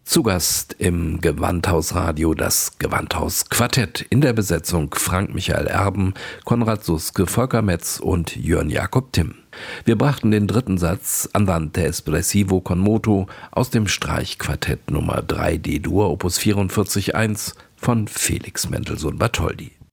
Zu Gast im Gewandhausradio das Gewandhaus-Quartett. In der Besetzung Frank Michael Erben, Konrad Suske, Volker Metz und Jörn Jakob Timm. Wir brachten den dritten Satz Andante espressivo con moto aus dem Streichquartett Nummer 3 D-Dur Opus 44.1 von Felix Mendelssohn Bartholdy.